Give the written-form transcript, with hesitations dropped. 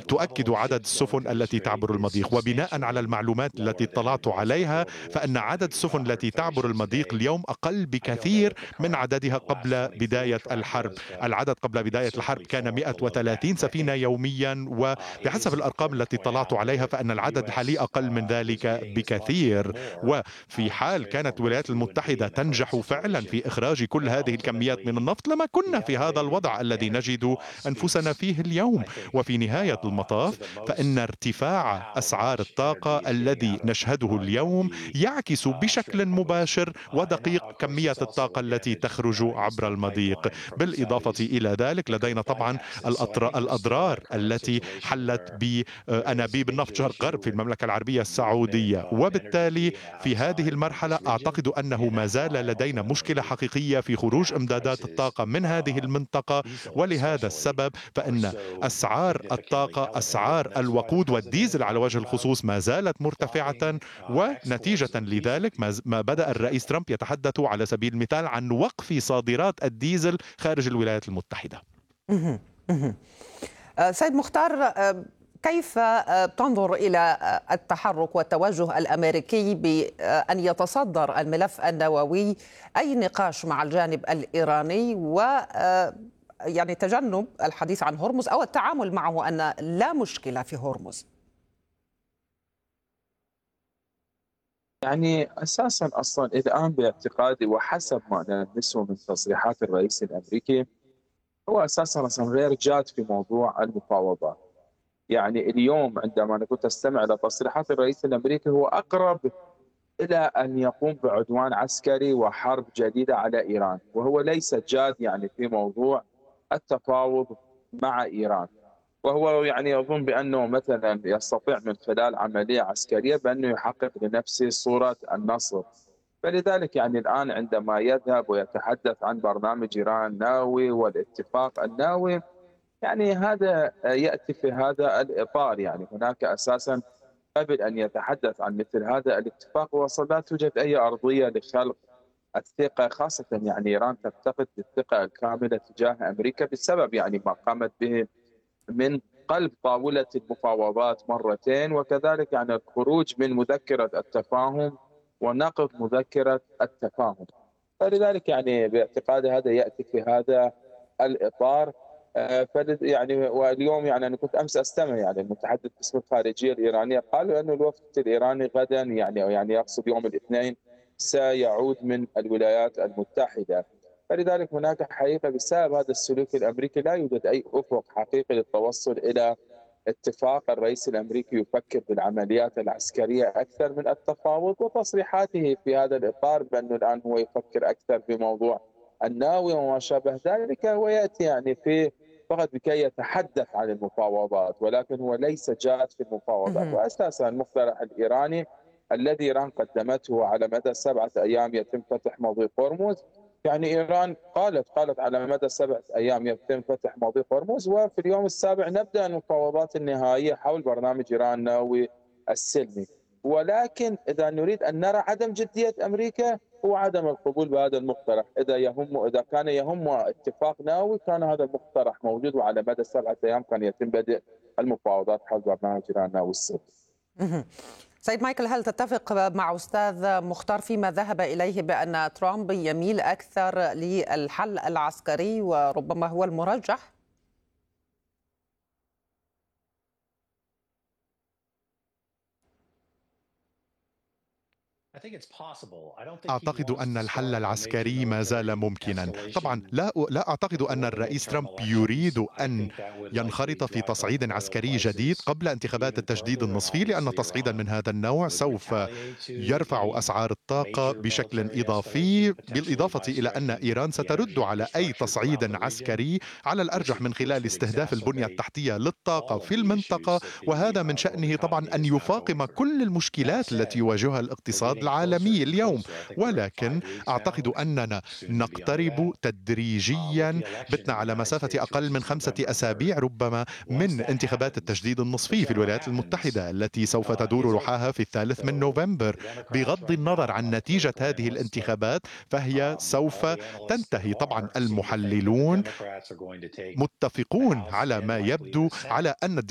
تؤكد عدد السفن التي تعبر المضيق. وبناء على المعلومات التي اطلعت عليها فإن عدد السفن التي تعبر المضيق اليوم أقل بكثير من عددها قبل بداية الحرب. العدد قبل بداية الحرب كان 130 سفينة يوميا، وبحسب الأرقام التي اطلعت عليها فإن العدد الحالي أقل من ذلك بكثير. وفي حال كانت الولايات المتحدة تنجح فعلا في إخراج كل هذه الكميات من النفط لما كنا في هذا الوضع الذي نجد أنفسنا فيه اليوم. وفي نهاية المطاف فإن ارتفاع أسعار الطاقة الذي نشهده اليوم يعكس بشكل مباشر ودقيق كمية الطاقة التي تخرج عبر المضيق. بالإضافة إلى ذلك لدينا طبعا الأضرار التي حلت بأنابيب النفط شرق غرب في المملكة العربية السعودية. وبالتالي في هذه المرحلة أعتقد أنه ما زال لدينا مشكلة حقيقية في خروج إمدادات الطاقة من هذه المنطقة. ولهذا السبب فإن أسعار الطاقة، أسعار الوقود والديزل على وجه الخصوص ما زالت مرتفعة. ونتيجة لذلك ما بدأ الرئيس ترامب يتحدث على سبيل المثال عن وقف صادرات الديزل خارج الولايات المتحدة. مهم. مهم. سيد مختار، كيف تنظر إلى التحرك والتوجه الأمريكي بأن يتصدر الملف النووي أي نقاش مع الجانب الإيراني و يعني تجنب الحديث عن هرمز أو التعامل معه أن لا مشكلة في هرمز؟ يعني أساسا أصلا الآن باعتقادي وحسب ما نلمسه من تصريحات الرئيس الأمريكي هو أساسا غير جاد في موضوع المفاوضات. يعني اليوم عندما أنا كنت أستمع إلى تصريحات الرئيس الأمريكي هو أقرب إلى أن يقوم بعدوان عسكري وحرب جديدة على إيران، وهو ليس جاد يعني في موضوع التفاوض مع إيران. وهو يعني يظن بأنه مثلا يستطيع من خلال عملية عسكرية بأنه يحقق لنفسه صورة النصر. فلذلك يعني الآن عندما يذهب ويتحدث عن برنامج إيران النووي والاتفاق النووي، يعني هذا يأتي في هذا الإطار. يعني هناك أساسا قبل أن يتحدث عن مثل هذا الاتفاق لا توجد أي أرضية لخلق الثقة، خاصة يعني إيران تفتقد الثقة الكاملة تجاه أمريكا بسبب يعني ما قامت به من قلب طاولة المفاوضات مرتين، وكذلك يعني الخروج من مذكرة التفاهم ونقض مذكرة التفاهم. فلذلك يعني باعتقادي هذا يأتي في هذا الإطار. يعني واليوم يعني أنا كنت أمس أستمع يعني المتحدث باسم الخارجية الإيرانية قالوا أن الوفد الإيراني غدا يعني يقصد يوم الاثنين سيعود من الولايات المتحدة. فلذلك هناك حقيقة بسبب هذا السلوك الأمريكي لا يوجد أي أفق حقيقي للتوصل إلى اتفاق. الرئيس الأمريكي يفكر بالعمليات العسكرية أكثر من التفاوض، وتصريحاته في هذا الإطار بأنه الآن هو يفكر أكثر بموضوع الناوي وما شابه ذلك، ويأتي يعني في فقط لكي يتحدث عن المفاوضات، ولكن هو ليس جاد في المفاوضات. وأساسا المقترح الإيراني الذي إيران قدمته على مدى 7 أيام يتم فتح مضيق هرمز. يعني إيران قالت على مدى 7 أيام يتم فتح مضيق هرمز، وفي اليوم السابع نبدأ المفاوضات النهائية حول برنامج إيران النووي السلمي. ولكن إذا نريد أن نرى عدم جدية أمريكا هو عدم القبول بهذا المقترح. إذا كان يهم اتفاق نووي كان هذا المقترح موجود، وعلى مدى 7 أيام كان يتم بدء المفاوضات حول برنامج إيران النووي السلمي. سيد مايكل، هل تتفق مع أستاذ مختار فيما ذهب إليه بأن ترامب يميل أكثر للحل العسكري وربما هو المرجح؟ أعتقد أن الحل العسكري ما زال ممكنا. طبعا لا أعتقد أن الرئيس ترامب يريد أن ينخرط في تصعيد عسكري جديد قبل انتخابات التجديد النصفي، لأن تصعيدا من هذا النوع سوف يرفع أسعار الطاقة بشكل إضافي، بالإضافة إلى أن إيران سترد على أي تصعيد عسكري على الأرجح من خلال استهداف البنية التحتية للطاقة في المنطقة، وهذا من شأنه طبعا أن يفاقم كل المشكلات التي يواجهها الاقتصاد العالمي اليوم. ولكن أعتقد أننا نقترب تدريجيا، بتنا على مسافة أقل من 5 أسابيع ربما من انتخابات التجديد النصفي في الولايات المتحدة التي سوف تدور رحاها في 3 من نوفمبر. بغض النظر عن نتيجة هذه الانتخابات فهي سوف تنتهي. طبعا المحللون متفقون على ما يبدو على أن